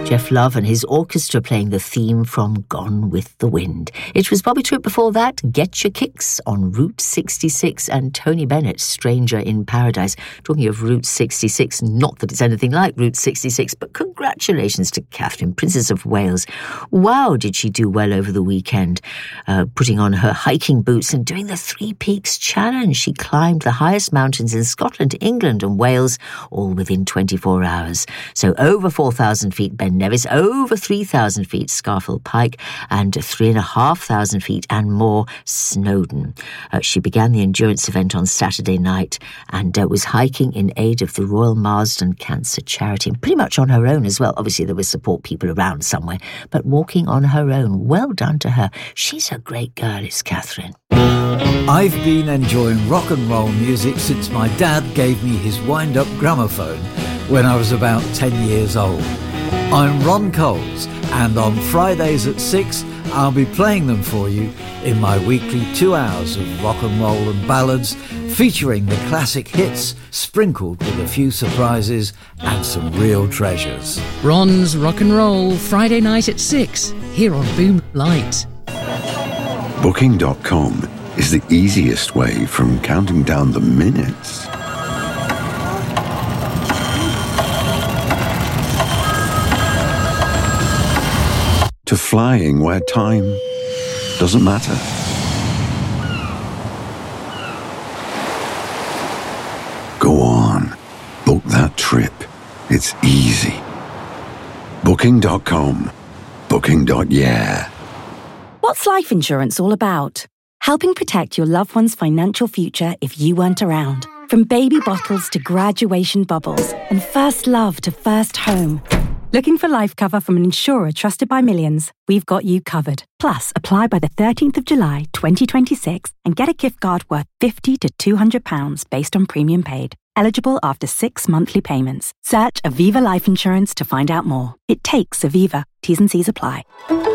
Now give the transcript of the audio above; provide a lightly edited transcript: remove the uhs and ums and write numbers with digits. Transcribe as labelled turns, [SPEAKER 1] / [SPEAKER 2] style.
[SPEAKER 1] Jeff Love and his orchestra playing the theme from Gone with the Wind. It was Bobby Tripp before that, Get Your Kicks on Route 66, and Tony Bennett, Stranger in Paradise. Talking of Route 66, not that it's anything like Route 66, but congratulations to Catherine, Princess of Wales. Wow, did she do well over the weekend, putting on her hiking boots and doing the Three Peaks Challenge. She climbed the highest mountains in Scotland, England and Wales, all within 24 hours. So over 4,000 feet Ben Nevis, over 3,000 feet Scafell Pike, and 3,500 feet and more Snowdon. She began the endurance event on Saturday night and was hiking in aid of the Royal Marsden Cancer Charity, and pretty much on her own as well. Obviously there were support people around somewhere, but walking on her own. Well done to her. She's a great girl, is Catherine.
[SPEAKER 2] I've been enjoying rock and roll music since my dad gave me his wind-up gramophone when I was about 10 years old. I'm Ron Coles, and on Fridays at 6, I'll be playing them for you in my weekly 2 hours of rock and roll and ballads, featuring the classic hits, sprinkled with a few surprises and some real treasures.
[SPEAKER 3] Ron's Rock and Roll, Friday night at 6, here on Boom Light.
[SPEAKER 4] Booking.com is the easiest way from counting down the minutes to flying where time doesn't matter. Go on, book that trip. It's easy. Booking.com. Booking.yeah.
[SPEAKER 5] What's life insurance all about? Helping protect your loved one's financial future if you weren't around. From baby bottles to graduation bubbles, and first love to first home. Looking for life cover from an insurer trusted by millions? We've got you covered. Plus, apply by the 13th of July 2026 and get a gift card worth £50 to £200 based on premium paid. Eligible after 6 monthly payments. Search Aviva Life Insurance to find out more. It takes Aviva. T's and C's apply.